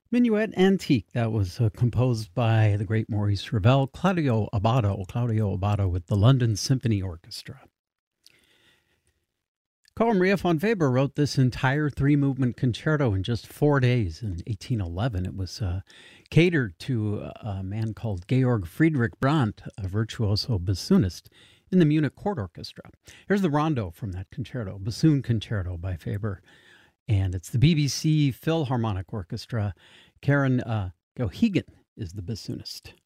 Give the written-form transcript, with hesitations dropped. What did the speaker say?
Minuet Antique, that was composed by the great Maurice Ravel, Claudio Abbado with the London Symphony Orchestra. Carl Maria von Weber wrote this entire three-movement concerto in just 4 days in 1811. It was catered to a man called Georg Friedrich Brandt, a virtuoso bassoonist in the Munich Court Orchestra. Here's the rondo from that concerto, Bassoon Concerto by Weber, and it's the BBC Philharmonic Orchestra. Karen Gohegan is the bassoonist.